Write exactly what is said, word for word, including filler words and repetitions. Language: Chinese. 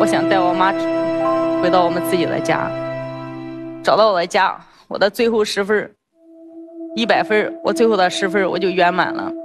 我想带我妈回到我们自己的家，找到我的家，我的最后十分，一百分，我最后的十分我就圆满了。